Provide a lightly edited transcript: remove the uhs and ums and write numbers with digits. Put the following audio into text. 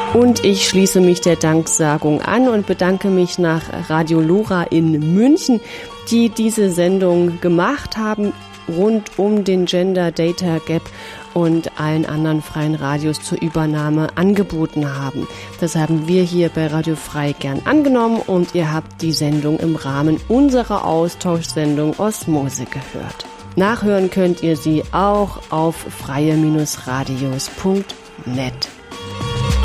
Und ich schließe mich der Danksagung an und bedanke mich nach Radio Lora in München, die diese Sendung gemacht haben rund um den Gender Data Gap und allen anderen freien Radios zur Übernahme angeboten haben. Das haben wir hier bei Radio Frei gern angenommen und ihr habt die Sendung im Rahmen unserer Austauschsendung Osmose gehört. Nachhören könnt ihr sie auch auf freie-radios.net.